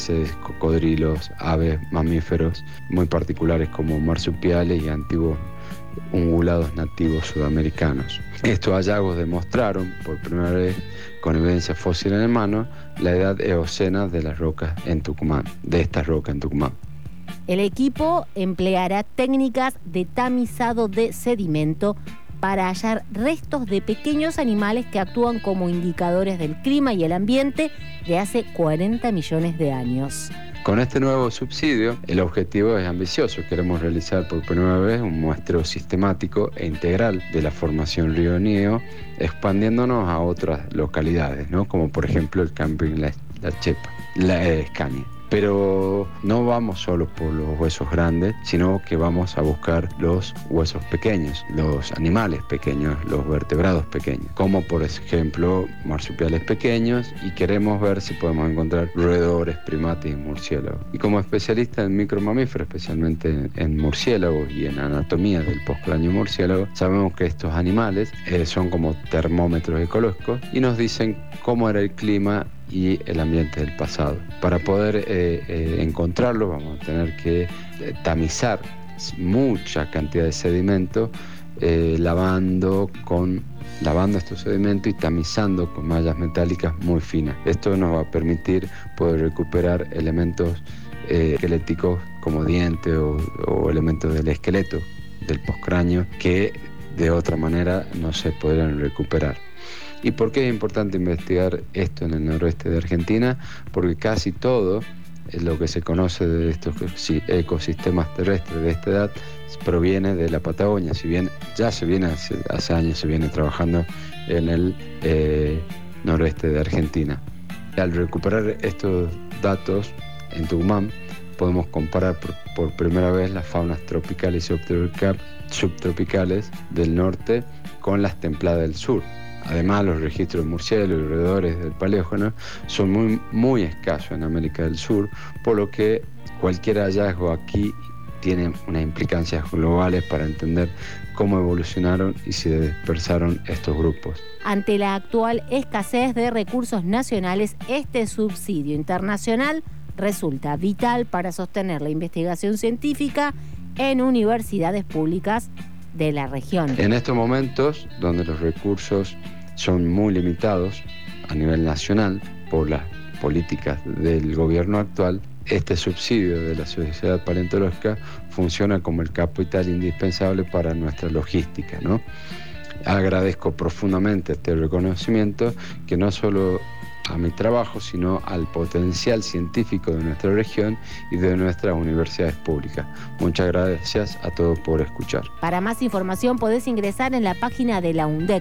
peces, cocodrilos, aves, mamíferos muy particulares como marsupiales y antiguos ungulados nativos sudamericanos. Estos hallazgos demostraron por primera vez, con evidencia fósil en mano, la edad eocena de las rocas en Tucumán, de estas rocas en Tucumán. El equipo empleará técnicas de tamizado de sedimento para hallar restos de pequeños animales que actúan como indicadores del clima y el ambiente de hace 40 millones de años. Con este nuevo subsidio, el objetivo es ambicioso. Queremos realizar por primera vez un muestreo sistemático e integral de la formación Río Nío, expandiéndonos a otras localidades, ¿no? Como por ejemplo el camping La Chepa, la Escania. Pero no vamos solo por los huesos grandes, sino que vamos a buscar los huesos pequeños, los animales pequeños, los vertebrados pequeños, como por ejemplo marsupiales pequeños, y queremos ver si podemos encontrar roedores, primates y murciélagos. Y como especialista en micromamíferos, especialmente en murciélagos y en anatomía del postcráneo murciélago, sabemos que estos animales son como termómetros ecológicos y nos dicen cómo era el clima y el ambiente del pasado. Para poder encontrarlo vamos a tener que tamizar mucha cantidad de sedimento, lavando estos sedimentos y tamizando con mallas metálicas muy finas. Esto nos va a permitir poder recuperar elementos esqueléticos como dientes o elementos del esqueleto del postcráneo que de otra manera no se podrían recuperar. ¿Y por qué es importante investigar esto en el noroeste de Argentina? Porque casi todo lo que se conoce de estos ecosistemas terrestres de esta edad proviene de la Patagonia. Si bien ya hace años se viene trabajando en el noroeste de Argentina. Al recuperar estos datos en Tucumán, podemos comparar por primera vez las faunas tropicales y subtropicales del norte con las templadas del sur. Además, los registros de murciélagos y roedores del Paleógeno son muy, muy escasos en América del Sur, por lo que cualquier hallazgo aquí tiene unas implicancias globales para entender cómo evolucionaron y se dispersaron estos grupos. Ante la actual escasez de recursos nacionales, este subsidio internacional resulta vital para sostener la investigación científica en universidades públicas de la región. En estos momentos, donde los recursos son muy limitados a nivel nacional por las políticas del gobierno actual, este subsidio de la Sociedad Paleontológica funciona como el capital indispensable para nuestra logística, ¿no? Agradezco profundamente este reconocimiento, que no solo a mi trabajo, sino al potencial científico de nuestra región y de nuestras universidades públicas. Muchas gracias a todos por escuchar. Para más información podés ingresar en la página de la UNDEC,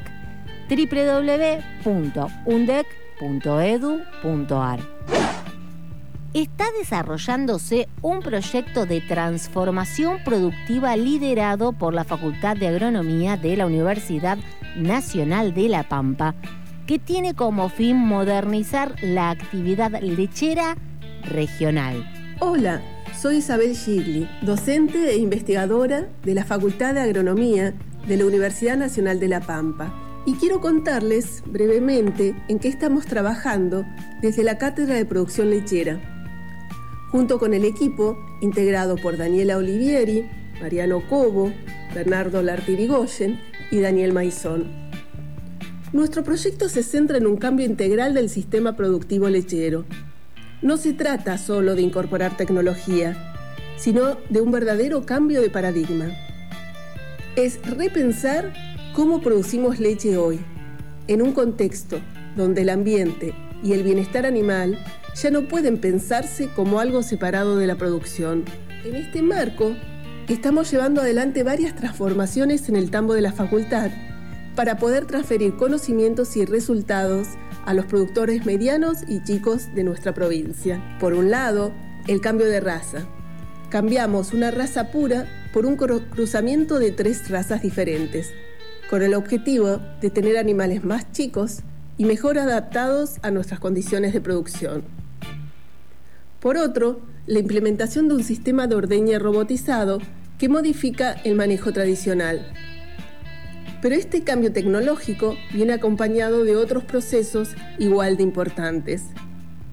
www.undec.edu.ar. Está desarrollándose un proyecto de transformación productiva liderado por la Facultad de Agronomía de la Universidad Nacional de La Pampa, que tiene como fin modernizar la actividad lechera regional. Hola, soy Isabel Gigli, docente e investigadora de la Facultad de Agronomía de la Universidad Nacional de La Pampa. Y quiero contarles brevemente en qué estamos trabajando desde la Cátedra de Producción Lechera, junto con el equipo integrado por Daniela Olivieri, Mariano Cobo, Bernardo Lartirigoyen y Daniel Maizón. Nuestro proyecto se centra en un cambio integral del sistema productivo lechero. No se trata solo de incorporar tecnología, sino de un verdadero cambio de paradigma. Es repensar cómo producimos leche hoy, en un contexto donde el ambiente y el bienestar animal ya no pueden pensarse como algo separado de la producción. En este marco, estamos llevando adelante varias transformaciones en el tambo de la facultad para poder transferir conocimientos y resultados a los productores medianos y chicos de nuestra provincia. Por un lado, el cambio de raza. Cambiamos una raza pura por un cruzamiento de 3 razas diferentes, con el objetivo de tener animales más chicos y mejor adaptados a nuestras condiciones de producción. Por otro, la implementación de un sistema de ordeña robotizado que modifica el manejo tradicional. Pero este cambio tecnológico viene acompañado de otros procesos igual de importantes.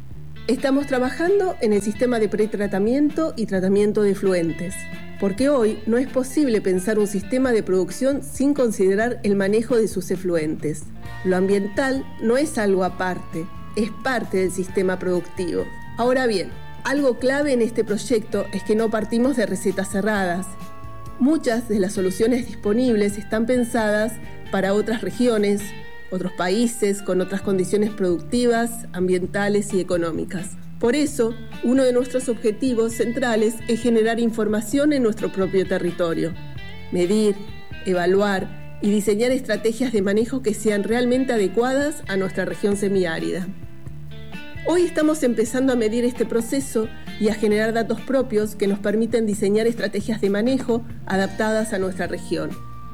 Estamos trabajando en el sistema de pretratamiento y tratamiento de efluentes, porque hoy no es posible pensar un sistema de producción sin considerar el manejo de sus efluentes. Lo ambiental no es algo aparte, es parte del sistema productivo. Ahora bien, algo clave en este proyecto es que no partimos de recetas cerradas. Muchas de las soluciones disponibles están pensadas para otras regiones, otros países, con otras condiciones productivas, ambientales y económicas. Por eso, uno de nuestros objetivos centrales es generar información en nuestro propio territorio, medir, evaluar y diseñar estrategias de manejo que sean realmente adecuadas a nuestra región semiárida. Hoy estamos empezando a medir este proceso y a generar datos propios que nos permiten diseñar estrategias de manejo adaptadas a nuestra región.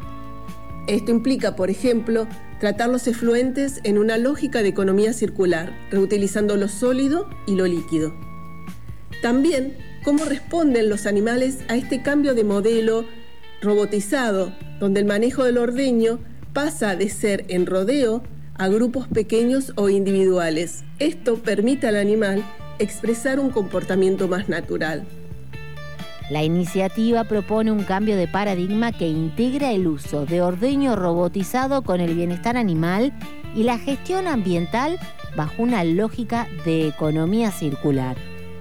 Esto implica, por ejemplo, tratar los efluentes en una lógica de economía circular, reutilizando lo sólido y lo líquido. También, cómo responden los animales a este cambio de modelo robotizado, donde el manejo del ordeño pasa de ser en rodeo a grupos pequeños o individuales. Esto permite al animal expresar un comportamiento más natural. La iniciativa propone un cambio de paradigma que integra el uso de ordeño robotizado con el bienestar animal y la gestión ambiental bajo una lógica de economía circular.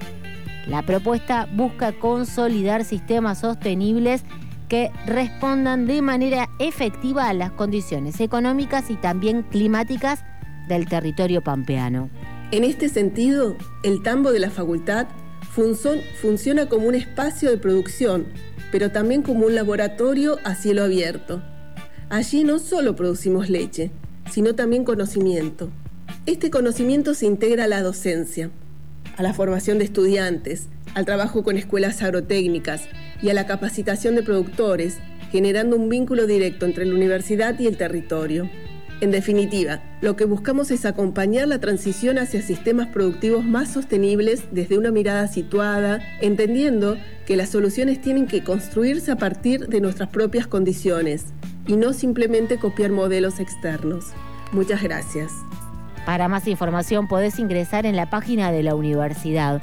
La propuesta busca consolidar sistemas sostenibles que respondan de manera efectiva a las condiciones económicas y también climáticas del territorio pampeano. En este sentido, el tambo de la facultad funciona como un espacio de producción, pero también como un laboratorio a cielo abierto. Allí no solo producimos leche, sino también conocimiento. Este conocimiento se integra a la docencia, a la formación de estudiantes, al trabajo con escuelas agrotécnicas y a la capacitación de productores, generando un vínculo directo entre la universidad y el territorio. En definitiva, lo que buscamos es acompañar la transición hacia sistemas productivos más sostenibles desde una mirada situada, entendiendo que las soluciones tienen que construirse a partir de nuestras propias condiciones y no simplemente copiar modelos externos. Muchas gracias. Para más información podés ingresar en la página de la universidad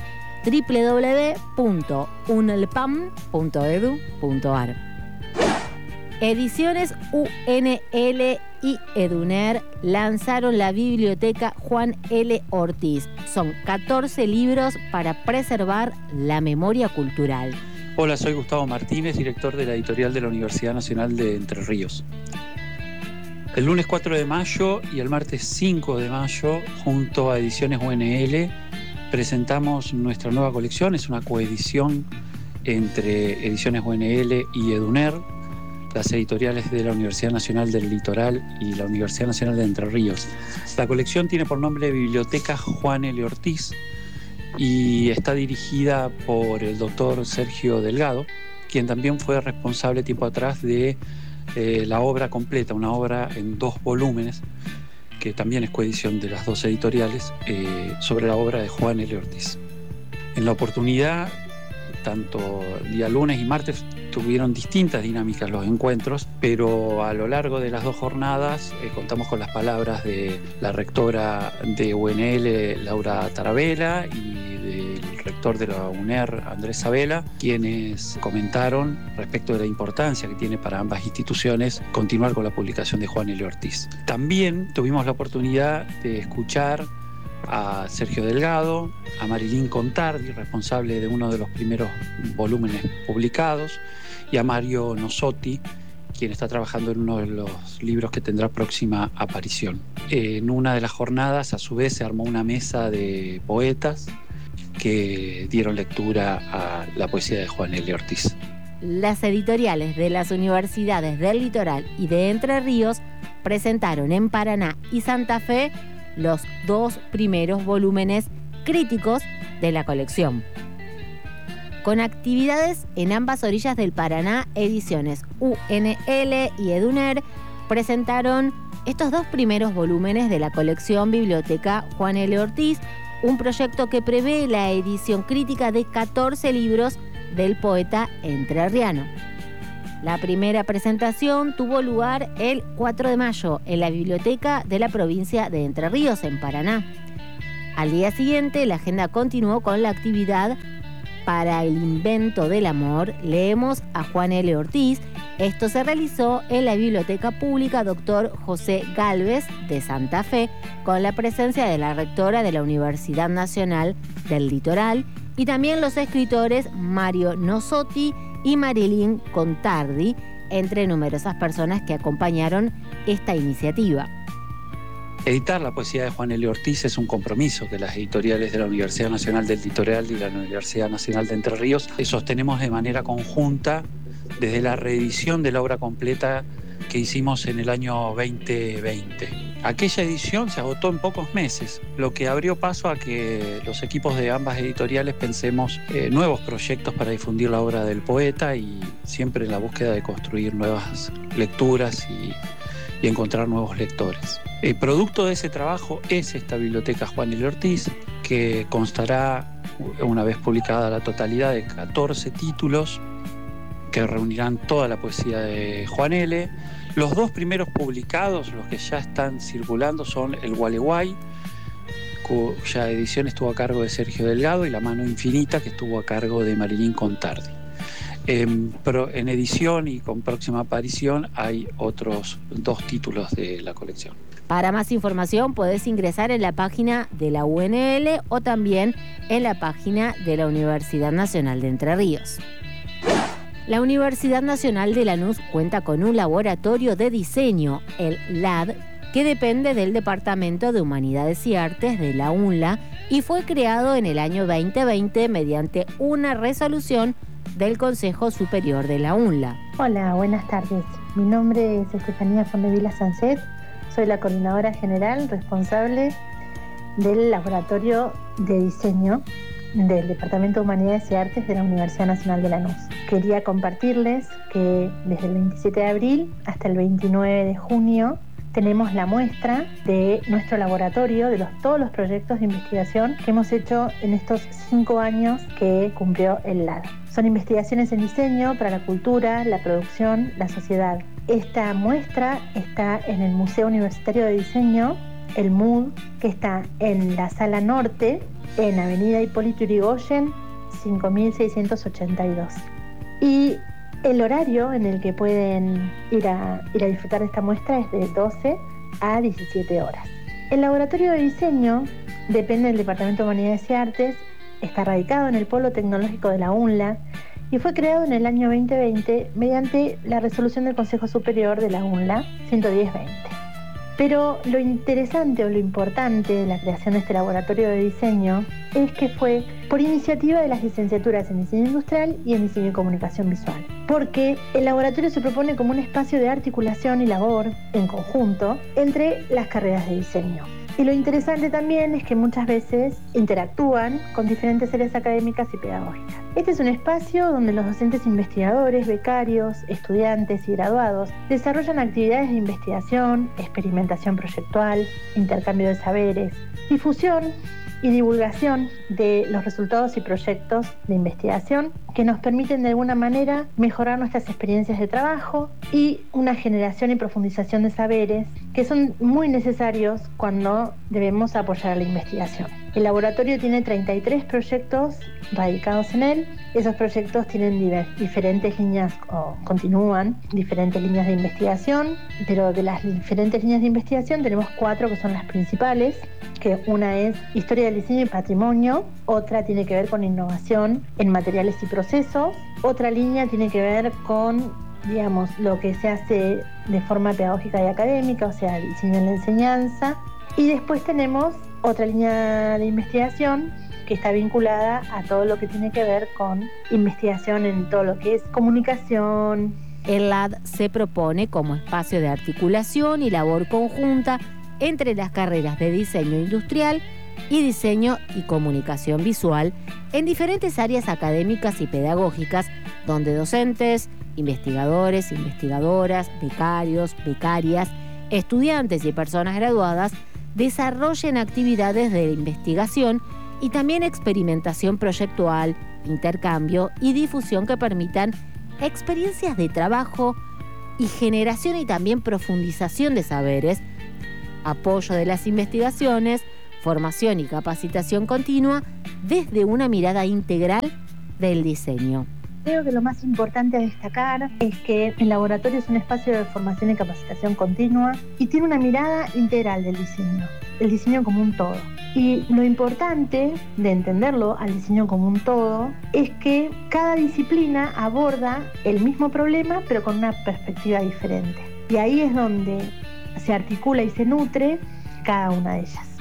www.unelpam.edu.ar. Ediciones UNL y Eduner lanzaron la biblioteca Juan L. Ortiz. Son 14 libros para preservar la memoria cultural. Hola, soy Gustavo Martínez, director de la editorial de la Universidad Nacional de Entre Ríos. El lunes 4 de mayo y el martes 5 de mayo, junto a Ediciones UNL, presentamos nuestra nueva colección. Es una coedición entre Ediciones UNL y Eduner, las editoriales de la Universidad Nacional del Litoral y la Universidad Nacional de Entre Ríos. La colección tiene por nombre Biblioteca Juan L. Ortiz y está dirigida por el doctor Sergio Delgado, quien también fue responsable tiempo atrás de la obra completa, una obra en 2 volúmenes, que también es coedición de las 2 editoriales, sobre la obra de Juan L. Ortiz. En la oportunidad, tanto día lunes y martes, tuvieron distintas dinámicas los encuentros, pero a lo largo de las 2 jornadas contamos con las palabras de la rectora de UNL, Laura Tarabella, y del rector de la UNER, Andrés Sabela, quienes comentaron respecto de la importancia que tiene para ambas instituciones continuar con la publicación de Juan L. Ortiz. También tuvimos la oportunidad de escuchar a Sergio Delgado, a Marilyn Contardi, responsable de uno de los primeros volúmenes publicados, y a Mario Nosotti, quien está trabajando en uno de los libros que tendrá próxima aparición. En una de las jornadas, a su vez, se armó una mesa de poetas que dieron lectura a la poesía de Juan L. Ortiz. Las editoriales de las universidades del Litoral y de Entre Ríos presentaron en Paraná y Santa Fe los 2 primeros volúmenes críticos de la colección. Con actividades en ambas orillas del Paraná, Ediciones UNL y Eduner presentaron estos 2 primeros volúmenes de la colección Biblioteca Juan L. Ortiz, un proyecto que prevé la edición crítica de 14 libros del poeta entrerriano. La primera presentación tuvo lugar el 4 de mayo en la biblioteca de la provincia de Entre Ríos, en Paraná. Al día siguiente, la agenda continuó con la actividad para el invento del amor. Leemos a Juan L. Ortiz. Esto se realizó en la Biblioteca Pública Dr. José Gálvez de Santa Fe, con la presencia de la rectora de la Universidad Nacional del Litoral y también los escritores Mario Nosotti y Marilyn Contardi, entre numerosas personas que acompañaron esta iniciativa. Editar la poesía de Juan L. Ortiz es un compromiso que las editoriales de la Universidad Nacional del Litoral y la Universidad Nacional de Entre Ríos sostenemos de manera conjunta desde la reedición de la obra completa que hicimos en el año 2020. Aquella edición se agotó en pocos meses, lo que abrió paso a que los equipos de ambas editoriales pensemos nuevos proyectos para difundir la obra del poeta y siempre en la búsqueda de construir nuevas lecturas y encontrar nuevos lectores. El producto de ese trabajo es esta biblioteca Juan L. Ortiz, que constará, una vez publicada la totalidad, de 14 títulos que reunirán toda la poesía de Juan L. Los dos primeros publicados, los que ya están circulando, son El Gualeguay, cuya edición estuvo a cargo de Sergio Delgado, y La Mano Infinita, que estuvo a cargo de Marilyn Contardi. En edición y con próxima aparición hay otros 2 títulos de la colección. Para más información podés ingresar en la página de la UNL o también en la página de la Universidad Nacional de Entre Ríos. La Universidad Nacional de Lanús cuenta con un laboratorio de diseño, el LAD, que depende del Departamento de Humanidades y Artes de la UNLA y fue creado en el año 2020 mediante una resolución del Consejo Superior de la UNLA. Hola, buenas tardes. Mi nombre es Estefanía Fondevila Sancet. Soy la coordinadora general responsable del Laboratorio de Diseño del Departamento de Humanidades y Artes de la Universidad Nacional de Lanús. Quería compartirles que desde el 27 de abril hasta el 29 de junio tenemos la muestra de nuestro laboratorio, de todos los proyectos de investigación que hemos hecho en estos 5 años que cumplió el LAD. Son investigaciones en diseño para la cultura, la producción, la sociedad. Esta muestra está en el Museo Universitario de Diseño, el MUD, que está en la Sala Norte, en Avenida Hipólito Yrigoyen, 5682. Y el horario en el que pueden ir a disfrutar de esta muestra es de 12 a 17 horas. El laboratorio de diseño depende del Departamento de Humanidades y Artes, está radicado en el Polo Tecnológico de la UNLA y fue creado en el año 2020 mediante la resolución del Consejo Superior de la UNLA 110-20. Pero lo interesante o lo importante de la creación de este laboratorio de diseño es que fue por iniciativa de las licenciaturas en Diseño Industrial y en Diseño y Comunicación Visual, porque el laboratorio se propone como un espacio de articulación y labor en conjunto entre las carreras de diseño. Y lo interesante también es que muchas veces interactúan con diferentes áreas académicas y pedagógicas. Este es un espacio donde los docentes investigadores, becarios, estudiantes y graduados desarrollan actividades de investigación, experimentación proyectual, intercambio de saberes, difusión y divulgación de los resultados y proyectos de investigación que nos permiten de alguna manera mejorar nuestras experiencias de trabajo y una generación y profundización de saberes que son muy necesarios cuando debemos apoyar a la investigación. El laboratorio tiene 33 proyectos radicados en él. Esos proyectos tienen diferentes líneas o continúan diferentes líneas de investigación, pero de las diferentes líneas de investigación tenemos 4 que son las principales, que una es Historia del Diseño y Patrimonio, otra tiene que ver con innovación en materiales y procesos, otra línea tiene que ver con, digamos, lo que se hace de forma pedagógica y académica, o sea, diseño en la enseñanza, y después tenemos otra línea de investigación que está vinculada a todo lo que tiene que ver con investigación en todo lo que es comunicación. El LAD se propone como espacio de articulación y labor conjunta entre las carreras de diseño industrial y diseño y comunicación visual en diferentes áreas académicas y pedagógicas, donde docentes, investigadores, investigadoras, becarios, becarias, estudiantes y personas graduadas desarrollen actividades de investigación y también experimentación proyectual, intercambio y difusión que permitan experiencias de trabajo y generación y también profundización de saberes, apoyo de las investigaciones, formación y capacitación continua desde una mirada integral del diseño. Creo que lo más importante a destacar es que el laboratorio es un espacio de formación y capacitación continua y tiene una mirada integral del diseño, el diseño como un todo. Y lo importante de entenderlo al diseño como un todo es que cada disciplina aborda el mismo problema pero con una perspectiva diferente. Y ahí es donde se articula y se nutre cada una de ellas.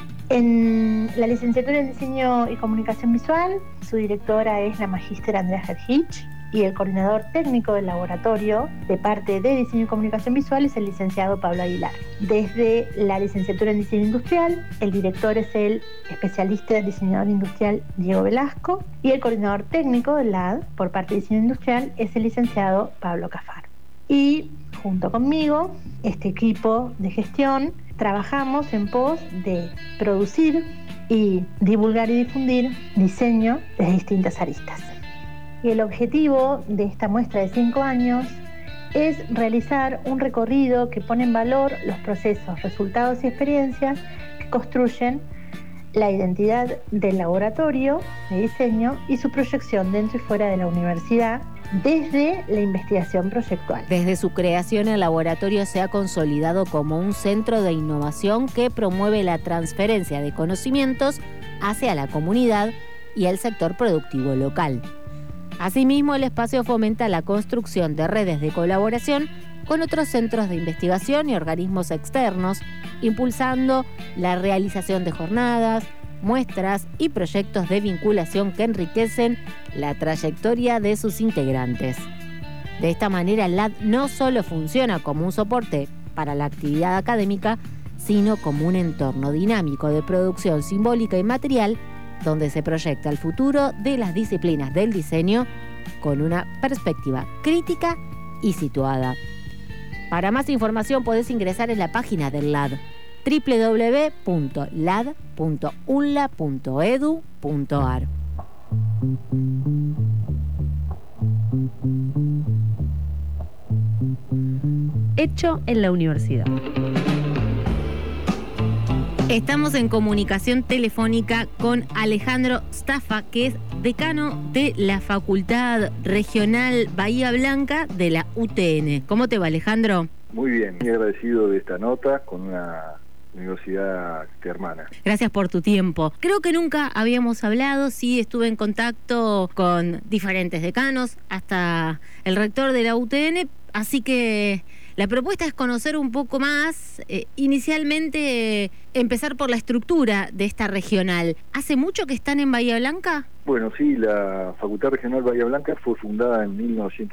En la licenciatura en Diseño y Comunicación Visual, su directora es la magíster Andrea Herhich y el coordinador técnico del laboratorio de parte de Diseño y Comunicación Visual es el licenciado Pablo Aguilar. Desde la licenciatura en Diseño Industrial, el director es el especialista en diseñador industrial Diego Velasco y el coordinador técnico del LAD por parte de Diseño Industrial es el licenciado Pablo Cafaro. Y junto conmigo, este equipo de gestión, trabajamos en pos de producir y divulgar y difundir diseño de distintas aristas. Y el objetivo de esta muestra de 5 años es realizar un recorrido que pone en valor los procesos, resultados y experiencias que construyen la identidad del laboratorio de diseño y su proyección dentro y fuera de la universidad desde la investigación proyectual. Desde su creación, el laboratorio se ha consolidado como un centro de innovación que promueve la transferencia de conocimientos hacia la comunidad y el sector productivo local. Asimismo, el espacio fomenta la construcción de redes de colaboración con otros centros de investigación y organismos externos, impulsando la realización de jornadas, muestras y proyectos de vinculación que enriquecen la trayectoria de sus integrantes. De esta manera, el LAD no solo funciona como un soporte para la actividad académica, sino como un entorno dinámico de producción simbólica y material donde se proyecta el futuro de las disciplinas del diseño con una perspectiva crítica y situada. Para más información podés ingresar en la página del LAD, www.lad.unla.edu.ar. Hecho en la universidad. Estamos en comunicación telefónica con Alejandro Staffa, que es decano de la Facultad Regional Bahía Blanca de la UTN. ¿Cómo te va, Alejandro? Muy bien, muy agradecido de esta nota con una universidad hermana. Gracias por tu tiempo. Creo que nunca habíamos hablado, sí estuve en contacto con diferentes decanos, hasta el rector de la UTN, así que la propuesta es conocer un poco más, inicialmente empezar por la estructura de esta regional. ¿Hace mucho que están en Bahía Blanca? Bueno, sí, la Facultad Regional Bahía Blanca fue fundada en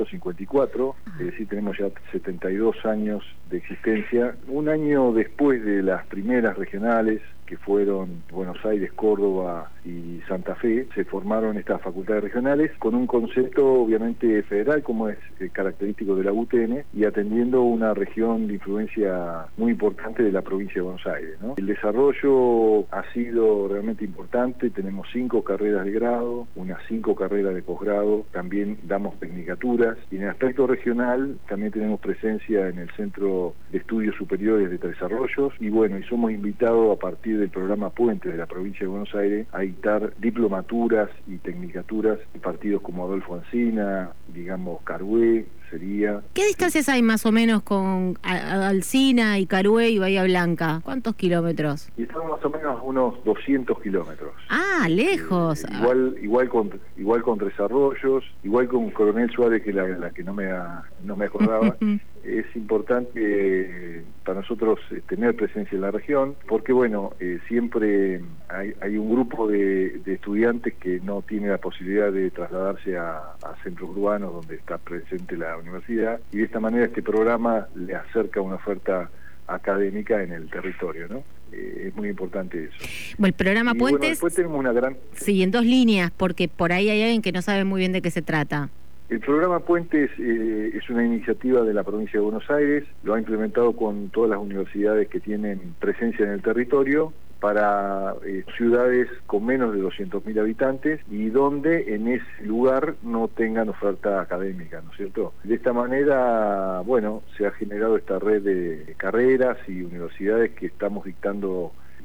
1954, es decir, tenemos ya 72 años de existencia. Un año después de las primeras regionales, que fueron Buenos Aires, Córdoba y Santa Fe, se formaron estas facultades regionales con un concepto obviamente federal, como es característico de la UTN, y atendiendo una región de influencia muy importante de la provincia de Buenos Aires, ¿no? El desarrollo ha sido realmente importante, tenemos 5 carreras de grado, unas 5 carreras de posgrado, también damos tecnicaturas, y en el aspecto regional también tenemos presencia en el Centro de Estudios Superiores de Tres Arroyos, y bueno, y somos invitados a partir del programa Puente de la provincia de Buenos Aires a dictar diplomaturas y tecnicaturas en partidos como Adolfo Ancina, digamos Carué, sería... ¿Qué distancias hay más o menos con Alsina y Carué y Bahía Blanca? ¿Cuántos kilómetros? Y estamos más o menos a unos 200 kilómetros. Ah, lejos. Igual con Tres Arroyos, igual con Coronel Suárez, que la que no me acordaba. Es importante para nosotros tener presencia en la región, porque bueno, siempre hay un grupo de estudiantes que no tiene la posibilidad de trasladarse a centros urbanos donde está presente la universidad, y de esta manera este programa le acerca una oferta académica en el territorio, ¿no? Es muy importante eso. Bueno, el programa Puentes... Bueno, después tenemos una gran... Sí, en 2 líneas, porque por ahí hay alguien que no sabe muy bien de qué se trata. El programa Puentes es una iniciativa de la provincia de Buenos Aires, lo ha implementado con todas las universidades que tienen presencia en el territorio para ciudades con menos de 200.000 habitantes y donde en ese lugar no tengan oferta académica, ¿no es cierto? De esta manera, bueno, se ha generado esta red de carreras y universidades que estamos dictando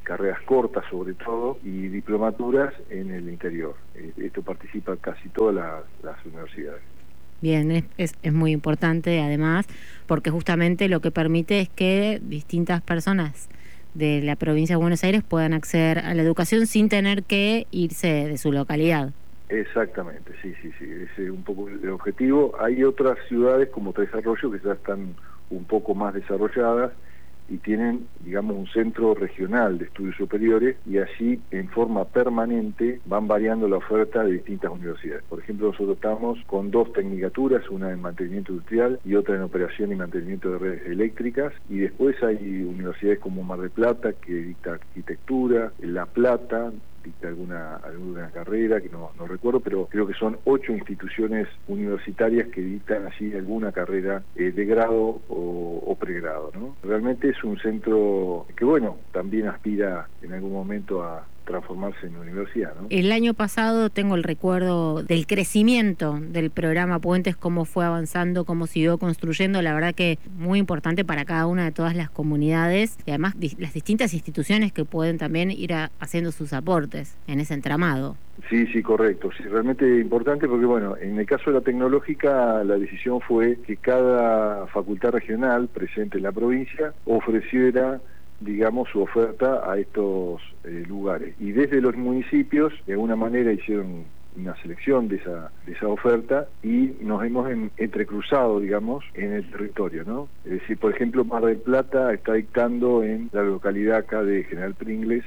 carreras cortas sobre todo, y diplomaturas en el interior. Esto participa casi todas las universidades. Bien, es muy importante además, porque justamente lo que permite es que distintas personas de la provincia de Buenos Aires puedan acceder a la educación sin tener que irse de su localidad. Exactamente, sí, ese es un poco el objetivo. Hay otras ciudades como Tres Arroyos que ya están un poco más desarrolladas y tienen, digamos, un centro regional de estudios superiores, y allí en forma permanente van variando la oferta de distintas universidades. Por ejemplo, nosotros estamos con 2 tecnicaturas, una en mantenimiento industrial y otra en operación y mantenimiento de redes eléctricas, y después hay universidades como Mar del Plata, que dicta arquitectura, La Plata dicta alguna carrera que no recuerdo, pero creo que son 8 instituciones universitarias que dictan así alguna carrera de grado o pregrado, ¿no? Realmente es un centro que, bueno, también aspira en algún momento a transformarse en universidad, ¿no? El año pasado tengo el recuerdo del crecimiento del programa Puentes, cómo fue avanzando, cómo siguió construyendo, la verdad que muy importante para cada una de todas las comunidades, y además las distintas instituciones que pueden también ir haciendo sus aportes en ese entramado. Sí, correcto. Sí, realmente importante porque, bueno, en el caso de la tecnológica, la decisión fue que cada facultad regional presente en la provincia ofreciera, digamos, su oferta a estos lugares. Y desde los municipios, de alguna manera, hicieron una selección de esa oferta y nos hemos entrecruzado, digamos, en el territorio, ¿no? Es decir, por ejemplo, Mar del Plata está dictando en la localidad acá de General Pringles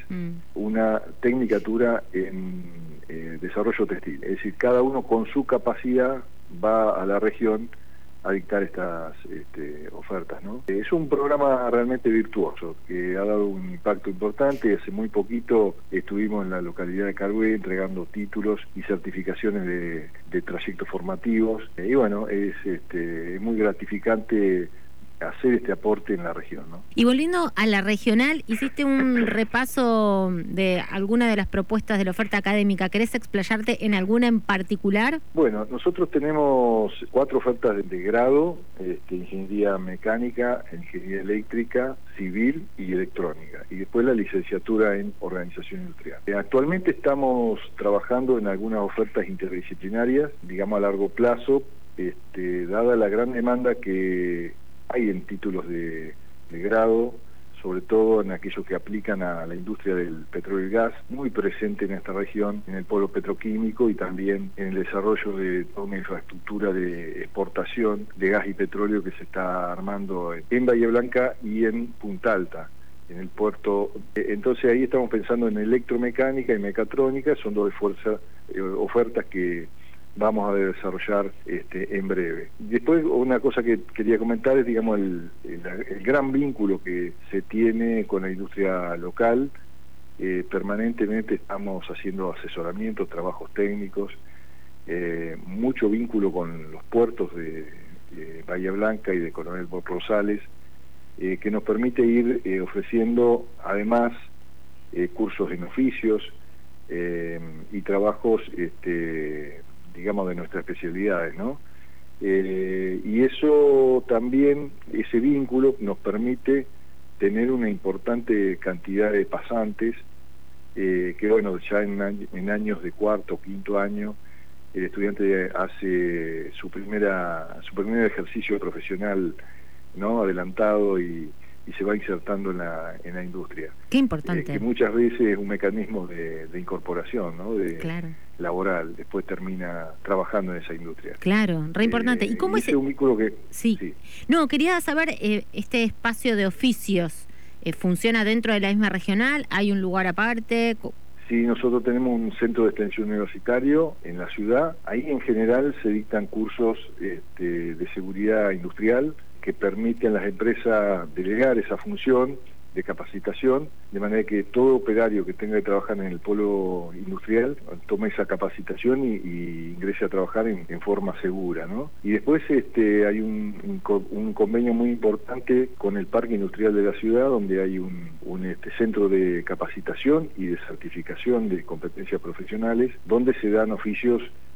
una tecnicatura en desarrollo textil. Es decir, cada uno con su capacidad va a la región a dictar estas ofertas, ¿no? Es un programa realmente virtuoso que ha dado un impacto importante. Hace muy poquito estuvimos en la localidad de Carué entregando títulos y certificaciones de trayectos formativos, y bueno, es muy gratificante hacer este aporte en la región, ¿no? Y volviendo a la regional, hiciste un repaso de alguna de las propuestas de la oferta académica. ¿Querés explayarte en alguna en particular? Bueno, nosotros tenemos 4 ofertas de grado: ingeniería mecánica, ingeniería eléctrica, civil y electrónica, y después la licenciatura en organización industrial. Actualmente estamos trabajando en algunas ofertas interdisciplinarias, digamos a largo plazo, dada la gran demanda que hay en títulos de grado, sobre todo en aquellos que aplican a la industria del petróleo y gas, muy presente en esta región, en el polo petroquímico y también en el desarrollo de toda una infraestructura de exportación de gas y petróleo que se está armando en Bahía Blanca y en Punta Alta, en el puerto. Entonces ahí estamos pensando en electromecánica y mecatrónica. Son 2 ofertas que vamos a desarrollar en breve. Después, una cosa que quería comentar es, digamos, el gran vínculo que se tiene con la industria local. Permanentemente estamos haciendo asesoramientos, trabajos técnicos, mucho vínculo con los puertos de Bahía Blanca y de Coronel Rosales, que nos permite ir ofreciendo además cursos en oficios y trabajos digamos de nuestras especialidades, ¿no? Y eso también, ese vínculo nos permite tener una importante cantidad de pasantes, que bueno, ya en años de cuarto o quinto año el estudiante hace su primer ejercicio profesional, ¿no?, adelantado, y se va insertando en la industria. Qué importante. Que muchas veces es un mecanismo de incorporación, ¿no?, claro, laboral. Después termina trabajando en esa industria. Claro, re importante. ¿Y cómo es un vínculo que... Sí. No, quería saber, este espacio de oficios, ¿funciona dentro de la misma regional? ¿Hay un lugar aparte? Sí, nosotros tenemos un centro de extensión universitario en la ciudad. Ahí en general se dictan cursos de seguridad industrial que permiten a las empresas delegar esa función de capacitación, de manera que todo operario que tenga que trabajar en el polo industrial tome esa capacitación y ingrese a trabajar en forma segura, ¿no? Y después hay un convenio muy importante con el Parque Industrial de la ciudad, donde hay un centro de capacitación y de certificación de competencias profesionales, donde se dan oficios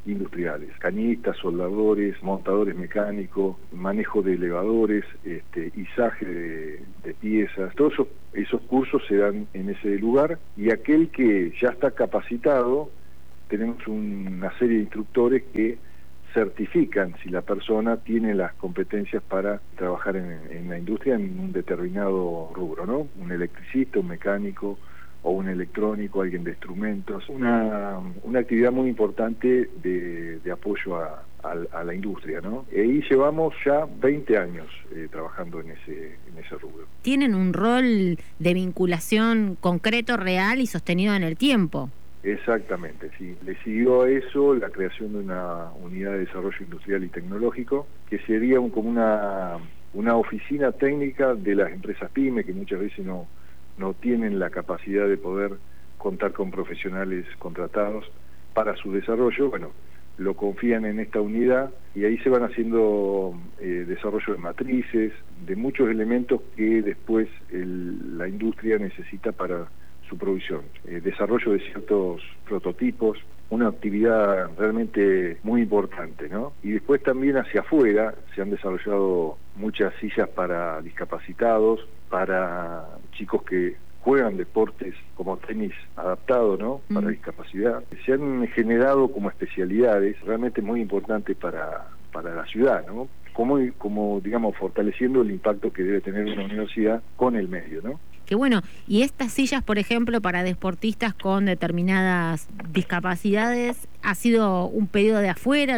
industriales, cañistas, soldadores, montadores mecánicos, manejo de elevadores, izaje de piezas, todos esos cursos se dan en ese lugar, y aquel que ya está capacitado, tenemos una serie de instructores que certifican si la persona tiene las competencias para trabajar en la industria en un determinado rubro, ¿no? Un electricista, un mecánico o un electrónico, alguien de instrumentos, una actividad muy importante de apoyo a la industria, ¿no? Y ahí llevamos ya 20 años trabajando en ese rubro. Tienen un rol de vinculación concreto, real y sostenido en el tiempo. Exactamente, sí. Le siguió a eso la creación de una unidad de desarrollo industrial y tecnológico, que sería como una oficina técnica de las empresas PYME, que muchas veces no tienen la capacidad de poder contar con profesionales contratados para su desarrollo. Bueno, lo confían en esta unidad y ahí se van haciendo desarrollo de matrices, de muchos elementos que después la industria necesita para su provisión, desarrollo de ciertos prototipos, una actividad realmente muy importante, ¿no? Y después también hacia afuera se han desarrollado muchas sillas para discapacitados, para chicos que juegan deportes como tenis adaptado, ¿no? Para discapacidad. Se han generado como especialidades realmente muy importantes para la ciudad, ¿no? Como digamos, fortaleciendo el impacto que debe tener una universidad con el medio, ¿no? Qué bueno. Y estas sillas, por ejemplo, para deportistas con determinadas discapacidades, ¿ha sido un pedido de afuera?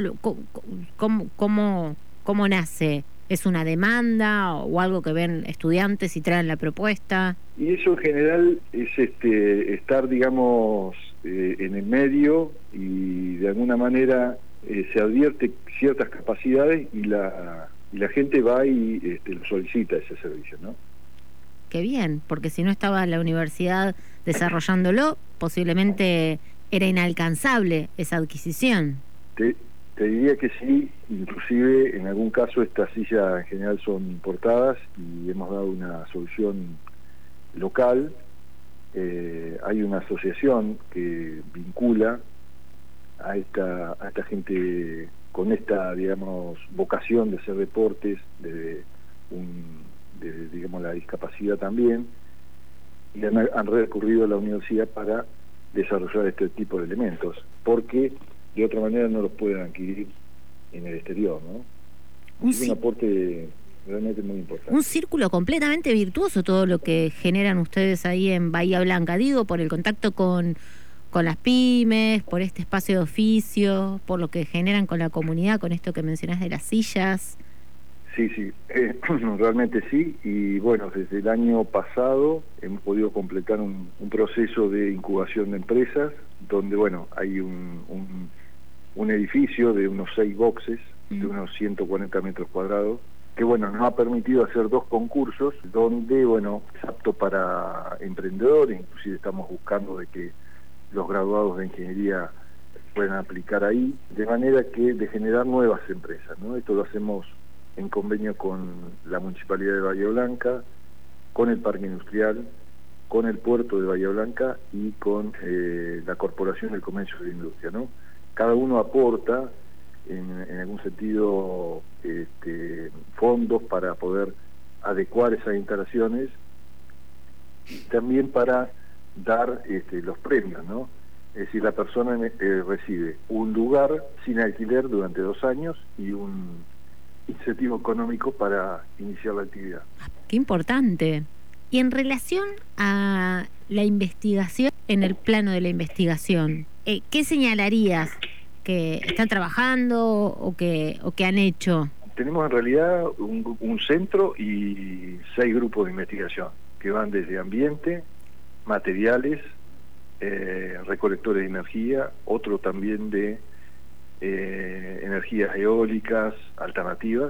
¿Cómo nace? ¿Es una demanda o algo que ven estudiantes y traen la propuesta? Y eso en general es estar, digamos, en el medio, y de alguna manera se advierte ciertas capacidades y la gente va y lo solicita ese servicio, ¿no? Qué bien, porque si no estaba la universidad desarrollándolo, posiblemente era inalcanzable esa adquisición. Te diría que sí, inclusive en algún caso estas sillas en general son importadas y hemos dado una solución local. Hay una asociación que vincula a esta gente con esta, digamos, vocación de hacer deportes, de digamos, la discapacidad también, y han recurrido a la universidad para desarrollar este tipo de elementos, porque de otra manera no los pueden adquirir en el exterior, ¿no? Es un aporte realmente muy importante. Un círculo completamente virtuoso todo lo que generan ustedes ahí en Bahía Blanca, digo, por el contacto con las pymes, por este espacio de oficio, por lo que generan con la comunidad, con esto que mencionás de las sillas. Sí, realmente sí, y bueno, desde el año pasado hemos podido completar un proceso de incubación de empresas, donde, bueno, hay un edificio de unos 6 boxes, de unos 140 metros cuadrados, que, bueno, nos ha permitido hacer 2 concursos, donde, bueno, es apto para emprendedores, inclusive estamos buscando de que los graduados de ingeniería puedan aplicar ahí, de manera que de generar nuevas empresas, ¿no? Esto lo hacemos en convenio con la Municipalidad de Bahía Blanca, con el Parque Industrial, con el Puerto de Bahía Blanca y con la Corporación del Comercio y la Industria, ¿no? Cada uno aporta en algún sentido fondos para poder adecuar esas instalaciones y también para dar los premios, ¿no? Es decir, la persona recibe un lugar sin alquiler durante 2 años y un incentivo económico para iniciar la actividad. Qué importante. Y en relación a la investigación, en el plano de la investigación, ¿qué señalarías que están trabajando o que han hecho? Tenemos en realidad un centro y 6 grupos de investigación que van desde ambiente, materiales, recolectores de energía, otro también de energías eólicas alternativas,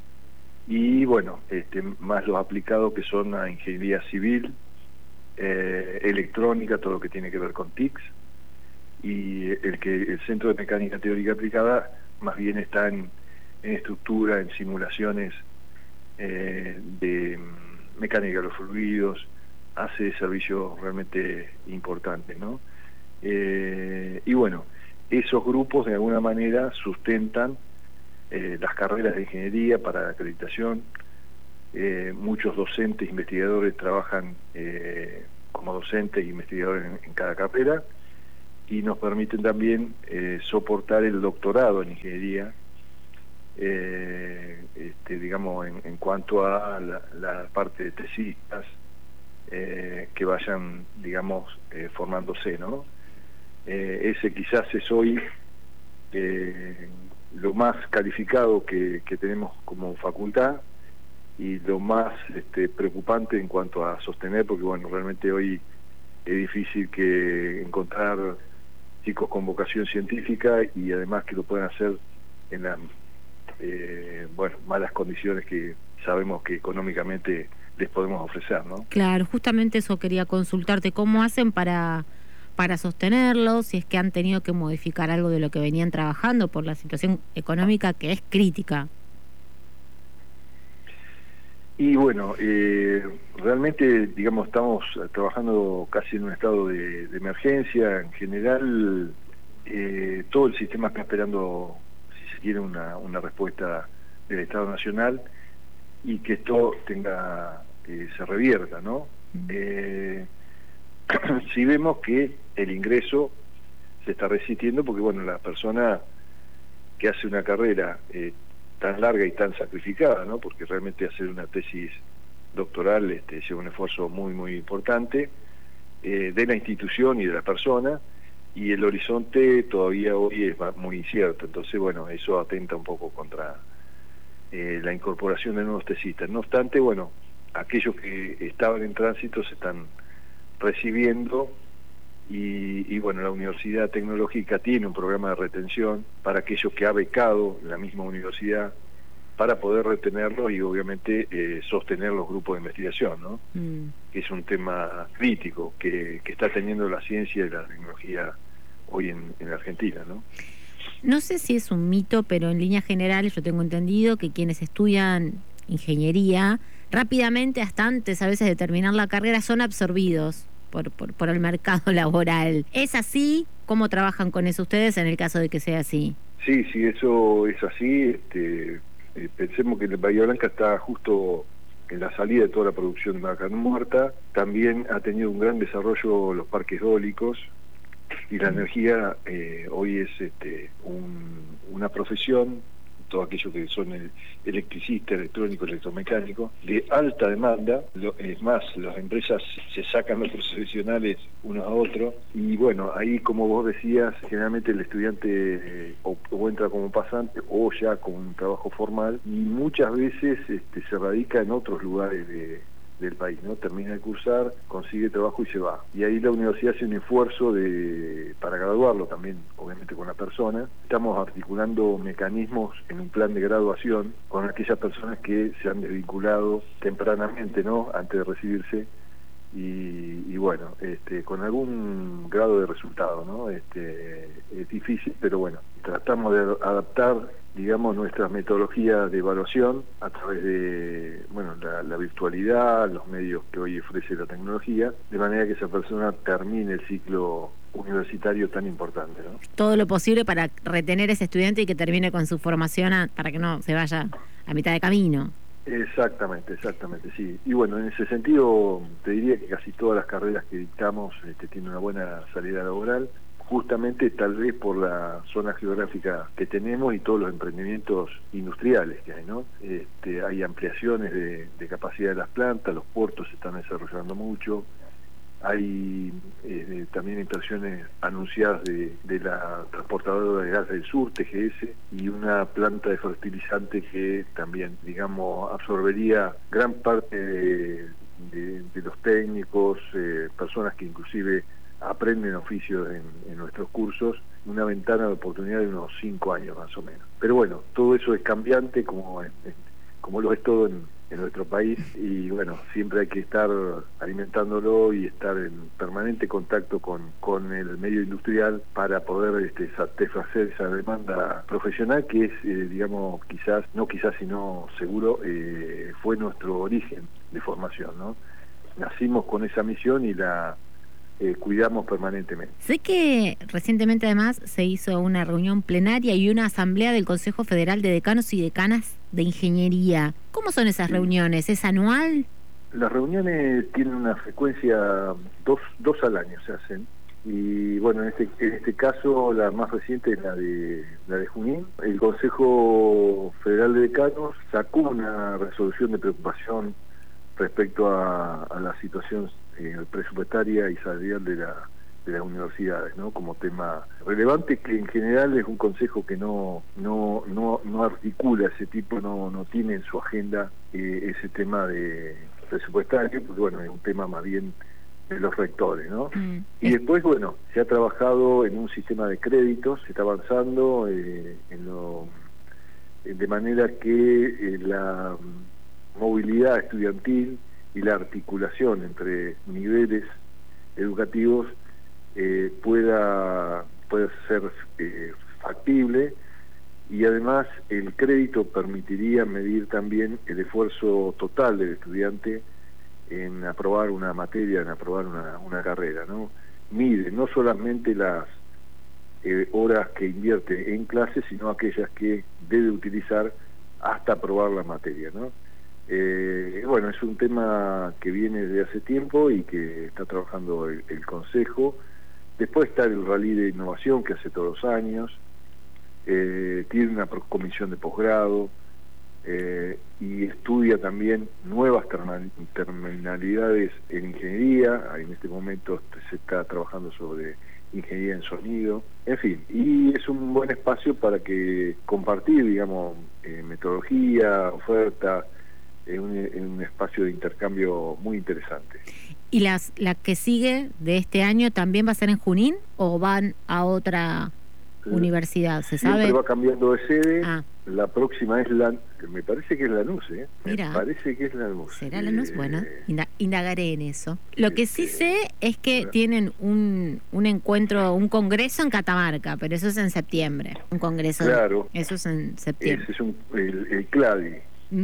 y bueno, más los aplicados que son a ingeniería civil, electrónica, todo lo que tiene que ver con TICs, y el Centro de Mecánica Teórica Aplicada más bien está en estructura, en simulaciones de mecánica de los fluidos, hace servicios realmente importantes, ¿no? Y bueno, esos grupos de alguna manera sustentan las carreras de ingeniería para acreditación. Muchos docentes e investigadores trabajan como docentes e investigadores en cada carrera, y nos permiten también soportar el doctorado en ingeniería, digamos, en cuanto a la parte de tesistas que vayan, digamos, formándose, ¿no? Ese quizás es hoy lo más calificado que tenemos como facultad, y lo más preocupante en cuanto a sostener, porque bueno, realmente hoy es difícil que encontrar chicos con vocación científica y además que lo puedan hacer en las malas condiciones que sabemos que económicamente les podemos ofrecer, ¿no? Claro, justamente eso quería consultarte, ¿cómo hacen para sostenerlo? Si es que han tenido que modificar algo de lo que venían trabajando por la situación económica que es crítica. Y bueno, realmente, digamos, estamos trabajando casi en un estado de emergencia. En general, todo el sistema está esperando, si se quiere, una respuesta del Estado Nacional, y que esto se revierta, ¿no? Si vemos que el ingreso se está resistiendo, porque bueno, la persona que hace una carrera tan larga y tan sacrificada, ¿no? Porque realmente hacer una tesis doctoral lleva un esfuerzo muy muy importante de la institución y de la persona, y el horizonte todavía hoy es muy incierto. Entonces bueno, eso atenta un poco contra la incorporación de nuevos tesistas. No obstante, bueno, aquellos que estaban en tránsito se están recibiendo, y bueno, la Universidad Tecnológica tiene un programa de retención para aquellos que ha becado la misma universidad, para poder retenerlos y obviamente sostener los grupos de investigación, ¿no? Que es un tema crítico que está teniendo la ciencia y la tecnología hoy en Argentina, ¿no? No sé si es un mito, pero en líneas generales yo tengo entendido que quienes estudian ingeniería rápidamente, hasta antes a veces de terminar la carrera, son absorbidos por el mercado laboral. ¿Es así? ¿Cómo trabajan con eso ustedes en el caso de que sea así? Sí, eso es así. Pensemos que Bahía Blanca está justo en la salida de toda la producción de Vaca Muerta. También ha tenido un gran desarrollo los parques eólicos, y la energía hoy es una profesión. Todo aquello que son electricistas, electrónicos, electromecánicos, de alta demanda. Es más, las empresas se sacan los profesionales unos a otros, y bueno, ahí, como vos decías, generalmente el estudiante o entra como pasante o ya con un trabajo formal, y muchas veces se radica en otros lugares del país, ¿no? Termina de cursar, consigue trabajo y se va. Y ahí la universidad hace un esfuerzo para graduarlo también, obviamente con la persona. Estamos articulando mecanismos en un plan de graduación con aquellas personas que se han desvinculado tempranamente, ¿no? Antes de recibirse, y bueno, con algún grado de resultado, ¿no? Es difícil, pero bueno, tratamos de adaptar, digamos, nuestra metodología de evaluación a través de, bueno, la virtualidad, los medios que hoy ofrece la tecnología, de manera que esa persona termine el ciclo universitario tan importante, ¿no? Todo lo posible para retener a ese estudiante y que termine con su formación para que no se vaya a mitad de camino. Exactamente, sí. Y bueno, en ese sentido te diría que casi todas las carreras que dictamos tienen una buena salida laboral, justamente tal vez por la zona geográfica que tenemos y todos los emprendimientos industriales que hay, ¿no? Hay ampliaciones de capacidad de las plantas, los puertos se están desarrollando mucho, hay también inversiones anunciadas de la transportadora de gas del sur, TGS, y una planta de fertilizante que también, digamos, absorbería gran parte de los técnicos, personas que inclusive aprenden oficios en nuestros cursos, una ventana de oportunidad de unos 5 años más o menos. Pero bueno, todo eso es cambiante, como lo es todo en nuestro país, y bueno, siempre hay que estar alimentándolo y estar en permanente contacto con el medio industrial para poder satisfacer esa demanda profesional que es, digamos, sino seguro, fue nuestro origen de formación, ¿no? Nacimos con esa misión y la cuidamos permanentemente. Sé que recientemente además se hizo una reunión plenaria y una asamblea del Consejo Federal de Decanos y Decanas de Ingeniería. ¿Cómo son esas reuniones? ¿Es anual? Las reuniones tienen una frecuencia, dos al año se hacen. Y bueno, en este caso la más reciente es la de Junín. El Consejo Federal de Decanos sacó una resolución de preocupación respecto a la situación presupuestaria y salarial de las universidades, ¿no? Como tema relevante, que en general es un consejo que no articula ese tipo, no tiene en su agenda ese tema de presupuestario, porque bueno, es un tema más bien de los rectores, ¿no? Y después, bueno, se ha trabajado en un sistema de créditos, se está avanzando de manera que la movilidad estudiantil y la articulación entre niveles educativos pueda ser factible, y además el crédito permitiría medir también el esfuerzo total del estudiante en aprobar una materia, en aprobar una carrera, ¿no? Mide no solamente las horas que invierte en clases, sino aquellas que debe utilizar hasta aprobar la materia, ¿no? Bueno, es un tema que viene de hace tiempo y que está trabajando el Consejo. Después está el Rally de Innovación, que hace todos los años, tiene una comisión de posgrado, y estudia también nuevas terminalidades en ingeniería. En este momento se está trabajando sobre ingeniería en sonido, en fin, y es un buen espacio para que compartir, digamos, metodología, oferta, en un espacio de intercambio muy interesante. ¿Y la que sigue de este año también va a ser en Junín o van a otra universidad? ¿Se sabe? Siempre va cambiando de sede. La próxima es me parece que es Lanús, Mira, me parece que es Lanús. ¿Será Lanús? Bueno, indagaré en eso. Lo que sí sé es que tienen un encuentro, un congreso en Catamarca, pero eso es en septiembre. Un congreso. Claro. Eso es en septiembre. Ese es el CLADI.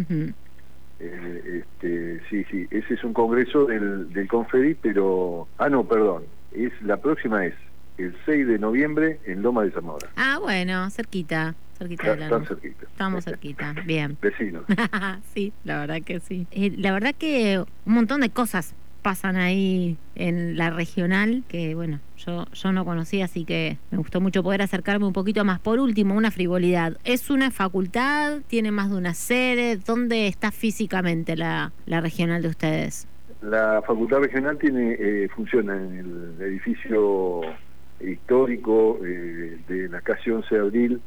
Sí, ese es un congreso del Confedi, pero... la próxima es el 6 de noviembre en Loma de Zamora. Bueno, cerquita de Están cerquita. Estamos cerquita, bien. Vecinos. Sí, la verdad que sí. La verdad que un montón de cosas pasan ahí en la regional que, bueno, yo no conocía, así que me gustó mucho poder acercarme un poquito más. Por último, una frivolidad. ¿Es una facultad? ¿Tiene más de una sede? ¿Dónde está físicamente la regional de ustedes? La facultad regional funciona en el edificio histórico de la calle 11 de abril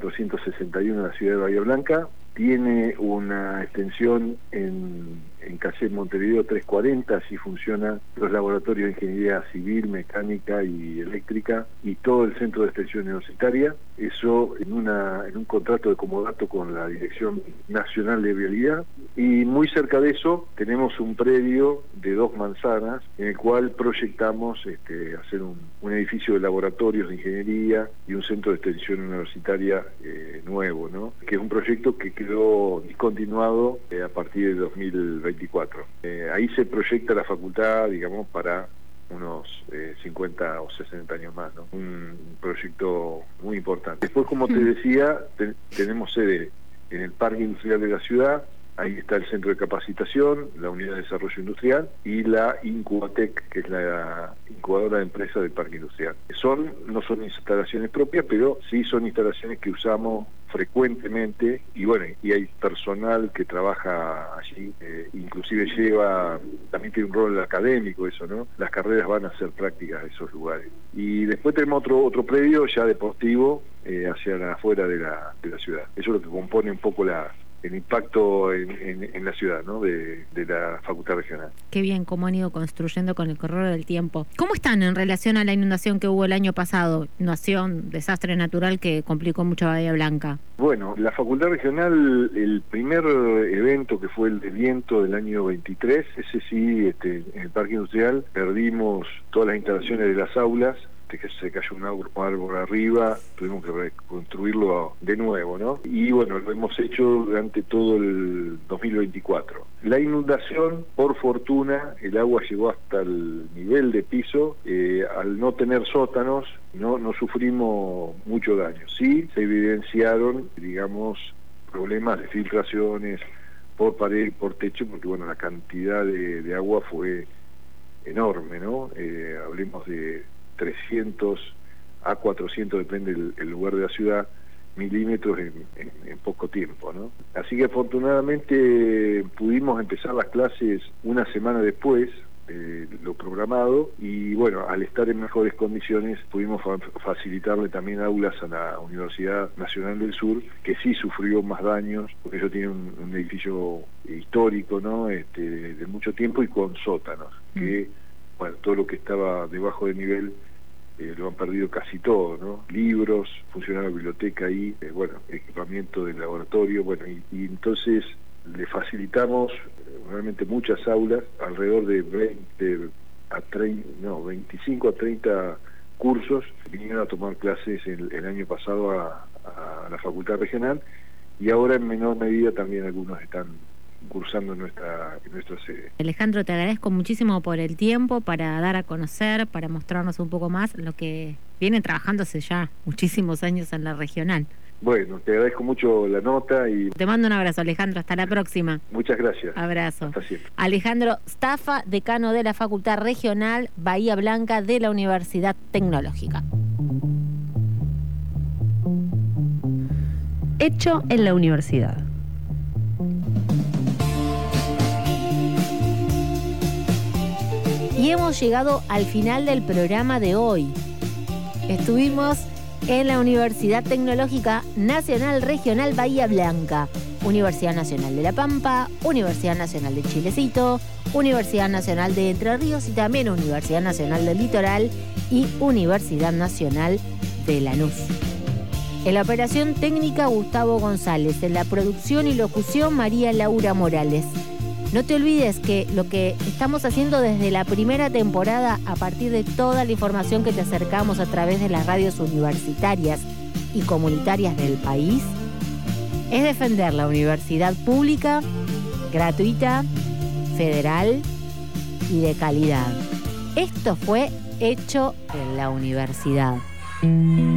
461 en la ciudad de Bahía Blanca. Tiene una extensión en calle Montevideo 340, allí funcionan los laboratorios de ingeniería civil, mecánica y eléctrica y todo el centro de extensión universitaria. Eso en un contrato de comodato con la Dirección Nacional de Vialidad. Y muy cerca de eso tenemos un predio de 2 manzanas en el cual proyectamos hacer un edificio de laboratorios de ingeniería y un centro de extensión universitaria nuevo, ¿no? Que es un proyecto que quedó discontinuado a partir de 2024. Ahí se proyecta la facultad, digamos, para unos 50 o 60 años más, ¿no? Un proyecto muy importante. Después, como te decía, tenemos sede en el Parque Industrial de la ciudad. Ahí está el centro de capacitación, la unidad de desarrollo industrial y la Incubatec, que es la incubadora de empresas del parque industrial. No son instalaciones propias, pero sí son instalaciones que usamos frecuentemente, y bueno, y hay personal que trabaja allí, inclusive también tiene un rol académico eso, ¿no? Las carreras van a ser prácticas en esos lugares. Y después tenemos otro predio ya deportivo hacia afuera de la ciudad. Eso es lo que compone un poco el impacto en la ciudad, ¿no? de la facultad regional. Qué bien cómo han ido construyendo con el correr del tiempo. ¿Cómo están en relación a la inundación que hubo el año pasado? Inundación, desastre natural que complicó mucho a Bahía Blanca. Bueno, la facultad regional, el primer evento que fue el de viento del año 23, ese sí, en el parque industrial perdimos todas las instalaciones de las aulas que se cayó un árbol arriba, tuvimos que reconstruirlo de nuevo, ¿no? Y bueno, lo hemos hecho durante todo el 2024. La inundación, por fortuna, el agua llegó hasta el nivel de piso. Al no tener sótanos, no sufrimos mucho daño. Sí se evidenciaron, digamos, problemas de filtraciones por pared y por techo, porque bueno, la cantidad de agua fue enorme, ¿no? Hablemos de 300 a 400, depende el lugar de la ciudad, milímetros en poco tiempo, ¿no? Así que afortunadamente pudimos empezar las clases una semana después de lo programado, y bueno, al estar en mejores condiciones pudimos facilitarle también aulas a la Universidad Nacional del Sur, que sí sufrió más daños, porque ellos tienen un edificio histórico, ¿no? De mucho tiempo y con sótanos, que bueno, todo lo que estaba debajo del nivel lo han perdido casi todo, ¿no? Libros, funcionaba la biblioteca ahí, bueno, equipamiento del laboratorio, bueno, y entonces le facilitamos realmente muchas aulas, alrededor de 25 a 30 cursos. Vinieron a tomar clases el año pasado a la Facultad Regional, y ahora en menor medida también algunos están cursando en nuestra sede. Alejandro, te agradezco muchísimo por el tiempo para dar a conocer, para mostrarnos un poco más lo que viene trabajándose ya muchísimos años en la regional. Bueno, te agradezco mucho la nota y... Te mando un abrazo, Alejandro, hasta la próxima. Muchas gracias. Abrazo. Hasta siempre. Alejandro Staffa, decano de la Facultad Regional Bahía Blanca de la Universidad Tecnológica. Hecho en la universidad. Y hemos llegado al final del programa de hoy. Estuvimos en la Universidad Tecnológica Nacional Regional Bahía Blanca, Universidad Nacional de La Pampa, Universidad Nacional de Chilecito, Universidad Nacional de Entre Ríos y también Universidad Nacional del Litoral y Universidad Nacional de Lanús. En la operación técnica, Gustavo González. En la producción y locución, María Laura Morales. No te olvides que lo que estamos haciendo desde la primera temporada, a partir de toda la información que te acercamos a través de las radios universitarias y comunitarias del país, es defender la universidad pública, gratuita, federal y de calidad. Esto fue Hecho en la Universidad.